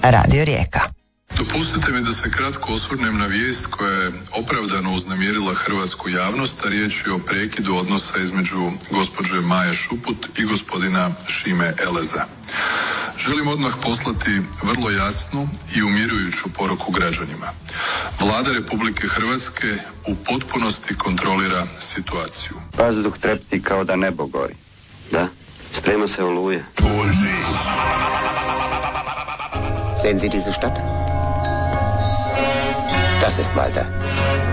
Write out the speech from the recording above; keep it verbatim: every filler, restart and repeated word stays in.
Radio Rijeka. Dopustite mi da se kratko osvrnem na vijest koja je opravdano uznemirila hrvatsku javnost, a riječ je o prekidu odnosa između gospođe Maje Šuput i gospodina Šime Eleza. Želim odmah poslati vrlo jasnu i umirujuću poruku građanima. Vlada Republike Hrvatske u potpunosti kontrolira situaciju. Vazduh trepti kao da nebo gori. Da, sprema se oluja. Sehen Sie diese Stadt? Das ist Malta.